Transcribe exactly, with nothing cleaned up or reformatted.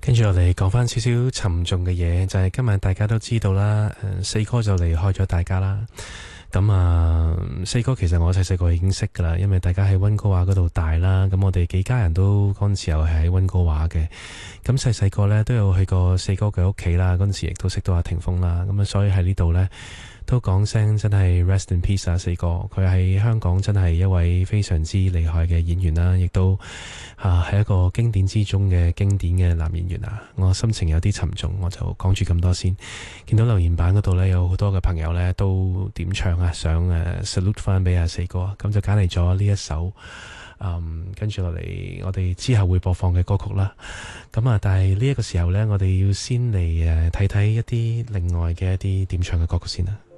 跟住落嚟講翻少少沉重嘅嘢，就係今日大家都知道啦，誒，四哥就離開咗大家啦。咁啊，四哥其實我細細個已經識噶啦，因為大家喺溫哥華嗰度大啦。咁我哋幾家人都嗰陣時候係喺溫哥華嘅。咁細細個呢都有去過四哥嘅屋企啦，嗰陣時亦都識到阿霆鋒啦。咁啊，所以喺呢度呢，都講聲真係 rest in peace 啊，四哥。佢喺香港真係一位非常之厲害嘅演員啦，亦都啊係一個經典之中嘅經典嘅男演員啊。我心情有啲沉重，我就講住咁多先。見到留言板嗰度呢，有好多嘅朋友呢都點唱啊，想誒 salute 翻俾阿四哥，咁就揀嚟咗呢一首。嗯，跟住落嚟，我哋之後會播放嘅歌曲啦。咁啊，但係呢一個時候呢，我哋要先嚟誒睇睇一啲另外嘅一啲點唱嘅歌曲先啦。